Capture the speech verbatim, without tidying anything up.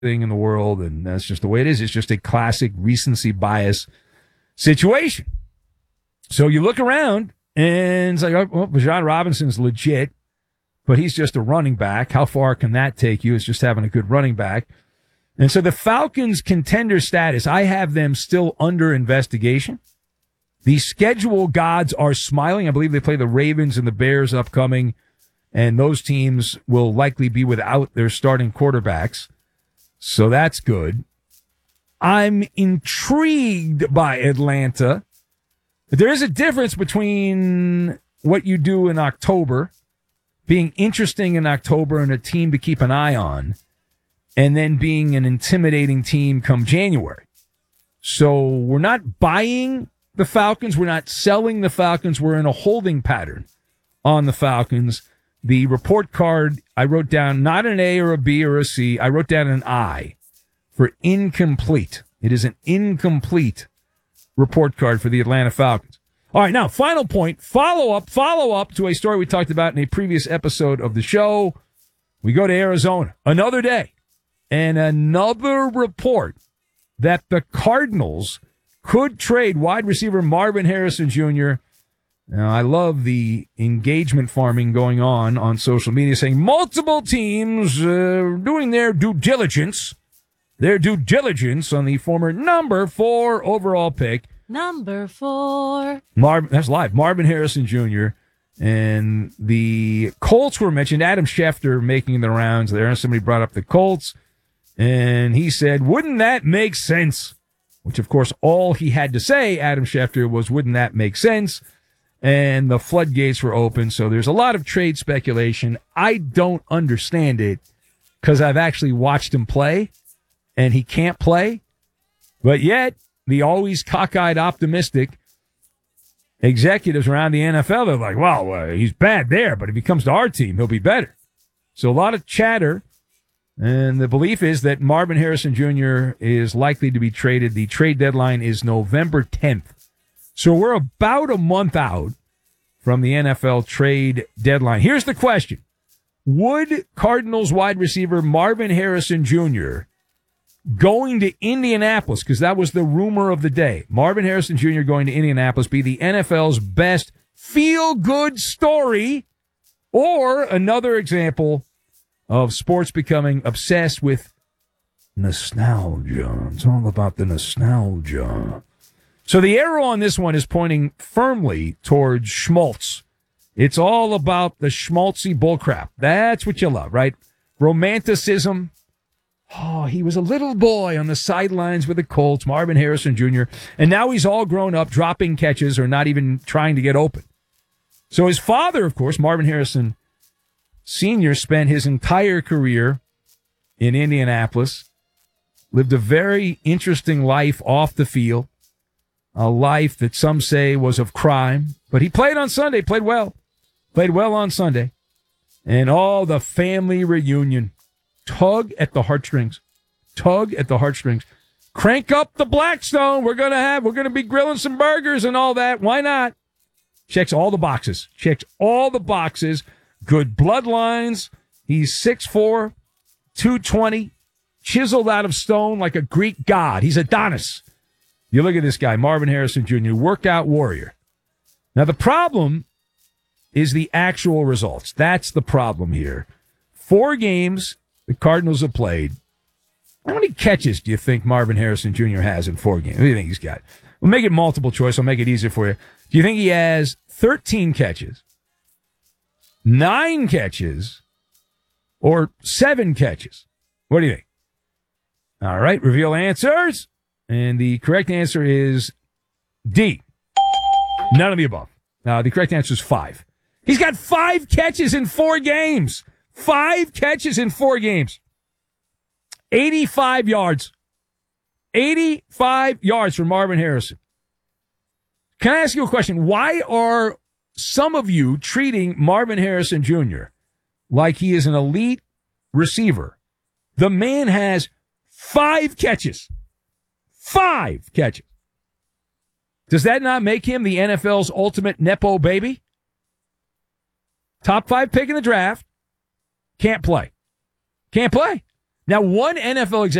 thing in the world, and that's just the way it is. It's just a classic recency bias situation. So you look around, and it's like, oh, well, Bijan Robinson's legit, but he's just a running back. How far can that take you? It's just having a good running back. And so the Falcons' contender status, I have them still under investigation. The schedule gods are smiling. I believe they play the Ravens and the Bears upcoming, and those teams will likely be without their starting quarterbacks. So that's good. I'm intrigued by Atlanta. There is a difference between what you do in October, being interesting in October and a team to keep an eye on, and then being an intimidating team come January. So we're not buying the Falcons. We're not selling the Falcons. We're in a holding pattern on the Falcons. The report card, I wrote down not an A or a B or a C. I wrote down an I for incomplete. It is an incomplete report card for the Atlanta Falcons. All right, now, final point, follow up, follow up to a story we talked about in a previous episode of the show. We go to Arizona, another day, and another report that the Cardinals could trade wide receiver Marvin Harrison Junior Now, I love the engagement farming going on on social media, saying multiple teams uh, doing their due diligence, their due diligence on the former number four overall pick. Number four. Marvin, that's live. Marvin Harrison Junior And the Colts were mentioned. Adam Schefter making the rounds there. Somebody brought up the Colts, and he said, wouldn't that make sense? Which, of course, all he had to say, Adam Schefter, was, wouldn't that make sense? And the floodgates were open. So there's a lot of trade speculation. I don't understand it because I've actually watched him play, and he can't play. But yet, the always cockeyed, optimistic executives around the N F L, they're like, well, uh, he's bad there, but if he comes to our team, he'll be better. So a lot of chatter. And the belief is that Marvin Harrison Junior is likely to be traded. The trade deadline is November tenth. So we're about a month out from the N F L trade deadline. Here's the question. Would Cardinals wide receiver Marvin Harrison Junior going to Indianapolis, because that was the rumor of the day, Marvin Harrison Junior going to Indianapolis, be the N F L's best feel-good story, or another example of sports becoming obsessed with nostalgia? It's all about the nostalgia. So the arrow on this one is pointing firmly towards Schmaltz. It's all about the schmaltzy bullcrap. That's what you love, right? Romanticism. Oh, he was a little boy on the sidelines with the Colts, Marvin Harrison Junior, and now he's all grown up, dropping catches or not even trying to get open. So his father, of course, Marvin Harrison Senior, spent his entire career in Indianapolis, lived a very interesting life off the field, a life that some say was of crime, but he played on Sunday, played well, played well on Sunday, and all the family reunion. Tug at the heartstrings. Tug at the heartstrings. Crank up the Blackstone. We're going to have, we're going to be grilling some burgers and all that. Why not? Checks all the boxes. Checks all the boxes. Good bloodlines. He's six foot four, two twenty, chiseled out of stone like a Greek god. He's Adonis. You look at this guy, Marvin Harrison Junior, workout warrior. Now, the problem is the actual results. That's the problem here. Four games the Cardinals have played. How many catches do you think Marvin Harrison Junior has in four games? What do you think he's got? We'll make it multiple choice. I'll make it easier for you. Do you think he has thirteen catches, nine catches, or seven catches? What do you think? All right, reveal answers. And the correct answer is D. None of the above. Uh, the correct answer is five. He's got five catches in four games. Five catches in four games. eighty-five yards. eighty-five yards for Marvin Harrison. Can I ask you a question? Why are some of you treating Marvin Harrison Junior like he is an elite receiver? The man has five catches. Five catches. Does that not make him the N F L's ultimate Nepo baby? Top five pick in the draft. Can't play. Can't play. Now, one N F L executive